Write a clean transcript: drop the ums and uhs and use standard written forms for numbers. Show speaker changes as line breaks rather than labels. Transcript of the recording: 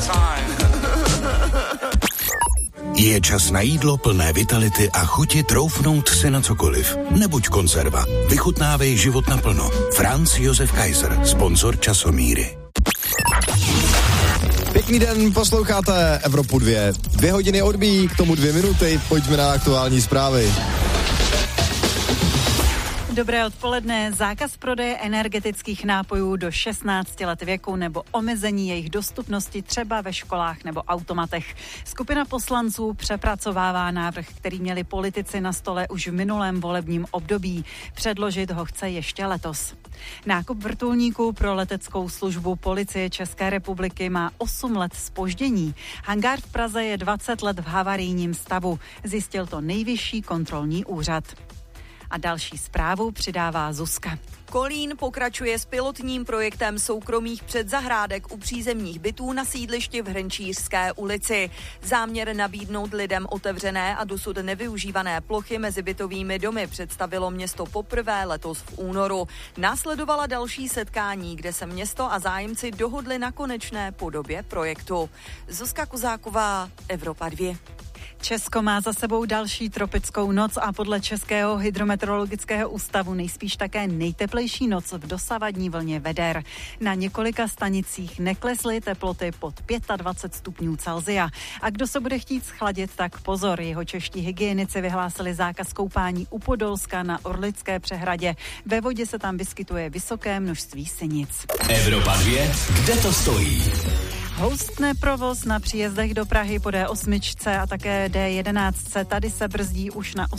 Je čas na jídlo plné vitality a chuti troufnout si na cokoliv. Nebuď konzerva. Vychutnávej život naplno. Franz Josef Kaiser, sponzor Časomíry.
Pěkný den, posloucháte Evropu 2. 2 hodiny odbíjí, k tomu 2 minuty, pojďme na aktuální zprávy.
Dobré odpoledne. Zákaz prodeje energetických nápojů do 16 let věku nebo omezení jejich dostupnosti třeba ve školách nebo automatech. Skupina poslanců přepracovává návrh, který měli politici na stole už v minulém volebním období. Předložit ho chce ještě letos. Nákup vrtulníků pro leteckou službu Policie České republiky má 8 let zpoždění. Hangár v Praze je 20 let v havarijním stavu. Zjistil to Nejvyšší kontrolní úřad. A další zprávu přidává Zuzka.
Kolín pokračuje s pilotním projektem soukromých předzahrádek u přízemních bytů na sídlišti v Hrnčířské ulici. Záměr nabídnout lidem otevřené a dosud nevyužívané plochy mezi bytovými domy představilo město poprvé letos v únoru. Následovala další setkání, kde se město a zájemci dohodli na konečné podobě projektu. Zuzka Kozáková, Evropa 2.
Česko má za sebou další tropickou noc a podle Českého hydrometeorologického ústavu nejspíš také nejteplejší noc v dosavadní vlně veder. Na několika stanicích neklesly teploty pod 25 stupňů Celsia. A kdo se bude chtít schladit, tak pozor, jeho čeští hygienici vyhlásili zákaz koupání u Podolska na Orlické přehradě. Ve vodě se tam vyskytuje vysoké množství sinic.
Evropa 2, kde to stojí?
Houstne provoz na příjezdech do Prahy po D8 a také D11. Tady se brzdí už na